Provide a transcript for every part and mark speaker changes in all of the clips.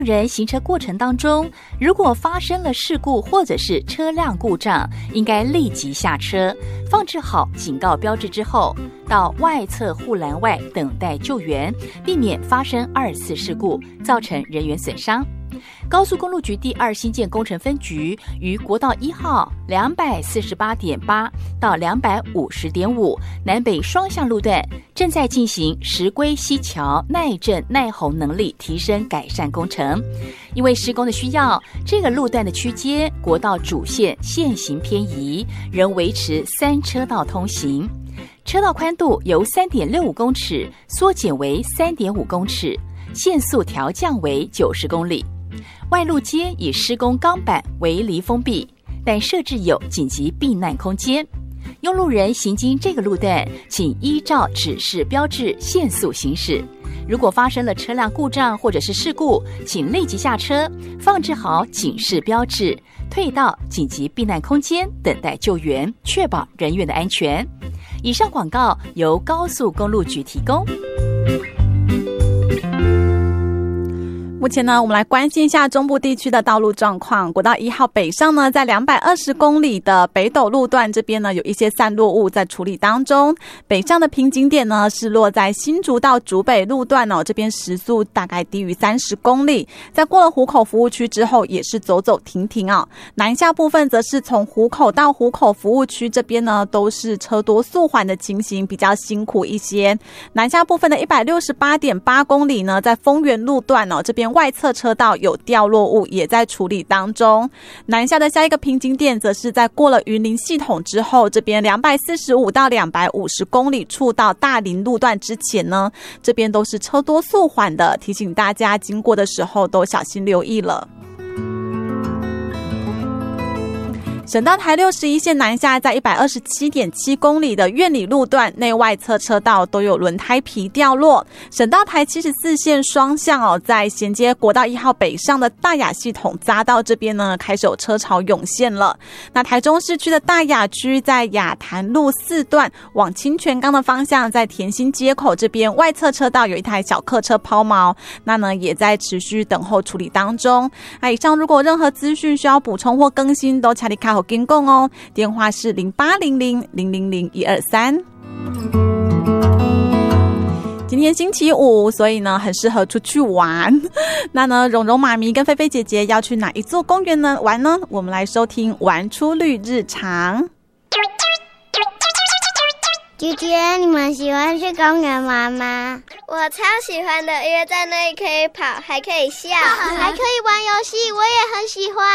Speaker 1: 人行车过程当中，如果发生了事故或者是车辆故障，应该立即下车，放置好警告标志之后，到外侧护栏外等待救援，避免发生二次事故，造成人员损伤。高速公路局第2新建工程分局于国道1号 248.8 到 250.5 南北双向路段正在进行石龟溪桥耐震耐洪能力提升改善工程。因为施工的需要，这个路段的区间国道主线线行偏移，仍维持3车道通行。车道宽度由 3.65 公尺缩减为 3.5 公尺，限速调降为90公里。外路间以施工钢板围篱封闭，但设置有紧急避难空间。用路人行经这个路段，请依照指示标志限速行驶。如果发生了车辆故障或者是事故，请立即下车，放置好警示标志，退到紧急避难空间等待救援，确保人员的安全。以上广告由高速公路局提供。
Speaker 2: 目前呢，我们来关心一下中部地区的道路状况。国道1号北上呢，在220公里的北斗路段这边呢，有一些散落物在处理当中。北上的瓶颈点呢，是落在新竹到竹北路段哦，这边时速大概低于30公里。在过了湖口服务区之后，也是走走停停哦。南下部分则是从湖口到湖口服务区这边呢，都是车多速缓的情形，比较辛苦一些。南下部分的 168.8 公里呢，在丰原路段哦，这边外侧车道有掉落物，也在处理当中。南下的下一个瓶颈点则是在过了云林系统之后，这边245到250公里处到大林路段之前呢，这边都是车多速缓的，提醒大家经过的时候都小心留意了。省道台61线南下，在 127.7 公里的苑里路段内外侧车道都有轮胎皮掉落。省道台74线双向哦，在衔接国道1号北上的大雅系统匝道这边呢，开始有车潮涌现了。那台中市区的大雅区在雅潭路4段往清泉岗的方向，在田心街口这边外侧车道有一台小客车抛锚，那呢也在持续等候处理当中。那以上如果有任何资讯需要补充或更新，都请你卡好跟讲哦，电话是0800000123。今天星期五，所以呢很适合出去玩。那呢，蓉蓉妈咪跟菲菲姐姐要去哪一座公园呢玩呢？我们来收听玩出绿日常。
Speaker 3: 姐姐，你们喜欢去公园玩吗？
Speaker 4: 我超喜欢的，因为在那里可以跑，还可以笑，
Speaker 3: 还可以玩游戏，我也很喜欢。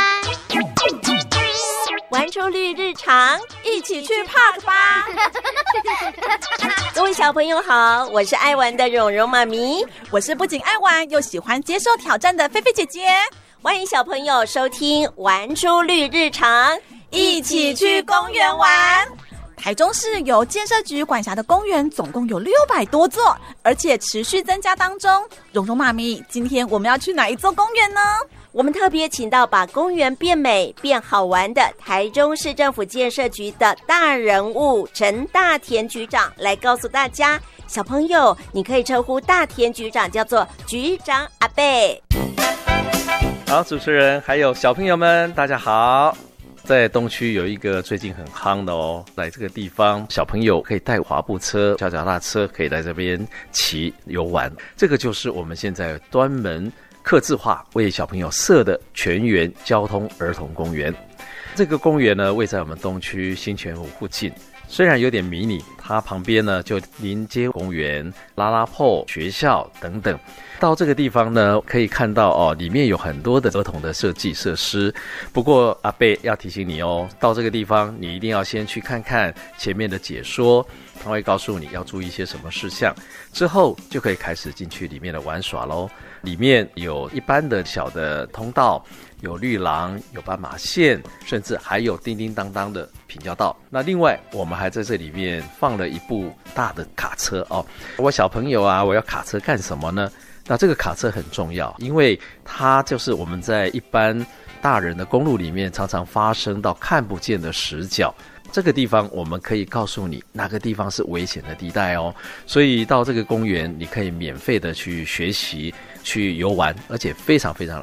Speaker 5: 玩出绿日常，一起去 Park 吧！各位小朋友好，我是爱玩的蓉蓉妈咪，
Speaker 2: 我是不仅爱玩又喜欢接受挑战的菲菲姐姐。
Speaker 5: 欢迎小朋友收听玩出绿日常，一起去公园玩。
Speaker 2: 台中市由建设局管辖的公园总共有600多座，而且持续增加当中。蓉蓉妈咪，今天我们要去哪一座公园呢？
Speaker 5: 我们特别请到把公园变美变好玩的台中市政府建设局的大人物陈大田局长来告诉大家，小朋友你可以称呼大田局长叫做局长阿伯。
Speaker 6: 好，主持人还有小朋友们大家好。在东区有一个最近很夯的哦，来这个地方小朋友可以带滑步车、脚踏车，可以来这边骑游玩。这个就是我们现在专门客制化为小朋友设的全园交通儿童公园。这个公园呢，位在我们东区新泉湖附近，虽然有点迷你，它旁边呢就临街公园、拉拉铺、学校等等。到这个地方呢，可以看到哦，里面有很多的儿童的设计设施。不过阿伯要提醒你哦，到这个地方你一定要先去看看前面的解说，他会告诉你要注意一些什么事项，之后就可以开始进去里面的玩耍咯。里面有一般的小的通道，有绿廊，有斑马线，甚至还有叮叮当当的平交道。那另外我们还在这里面放了一部大的卡车哦。我小朋友啊，我要卡车干什么呢？那这个卡车很重要，因为它就是我们在一般大人的公路里面常常发生到看不见的死角。这个地方我们可以告诉你哪个地方是危险的地带哦，所以到这个公园你可以免费的去学习、去游玩，而且非常非常的